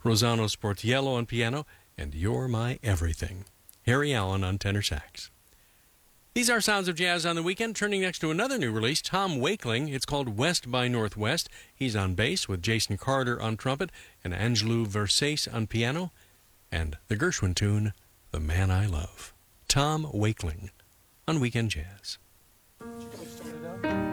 Rosano Sportiello on piano, and You're My Everything. Harry Allen on tenor sax. These are Sounds of Jazz on the Weekend, turning next to another new release, Tom Wakeling. It's called West by Northwest. He's on bass with Jason Carter on trumpet and Angelou Versace on piano, and the Gershwin tune, The Man I Love. Tom Wakeling on Weekend Jazz.